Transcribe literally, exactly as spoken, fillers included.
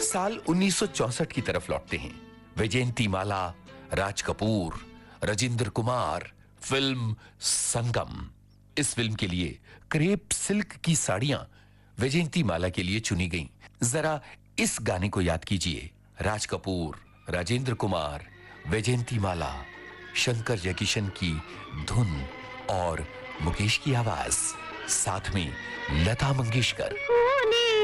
साल उन्नीस सौ चौसठ की तरफ लौटते हैं। वैजयंतीमाला, राज कपूर, राजेंद्र कुमार, फिल्म संगम। इस फिल्म के लिए क्रेप सिल्क की साड़ियां वैजयंतीमाला के लिए चुनी गईं। जरा इस गाने को याद कीजिए। राज कपूर, राजेंद्र कुमार, वैजयंतीमाला, शंकर जयकिशन की धुन और मुकेश की आवाज, साथ में लता मंगेशकर।